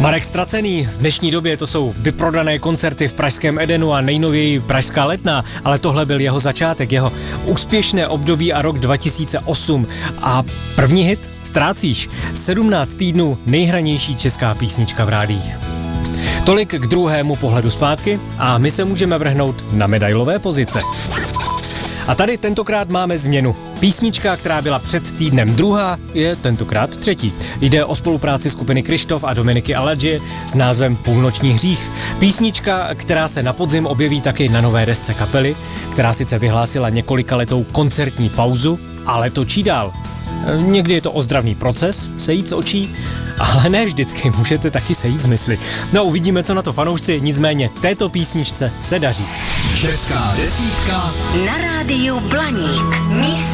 Marek Ztracený, v dnešní době to jsou vyprodané koncerty v pražském Edenu a nejnověji Pražská Letná, ale tohle byl jeho začátek, jeho úspěšné období a rok 2008 a první hit Ztrácíš, 17 týdnů nejhranější česká písnička v rádiích. Tolik k druhému pohledu zpátky a my se můžeme vrhnout na medailové pozice. A tady tentokrát máme změnu. Písnička, která byla před týdnem druhá, je tentokrát třetí. Jde o spolupráci skupiny Kryštof a Dominiky Aladži s názvem Půlnoční hřích. Písnička, která se na podzim objeví taky na nové desce kapely, která sice vyhlásila několikaletou koncertní pauzu, ale točí dál. Někdy je to ozdravný proces, sejít z očí, ale ne vždycky, můžete taky sejít z mysli. No uvidíme, co na to fanoušci, nicméně této písničce se daří. Česká desítka na rádiu Blaník. Místo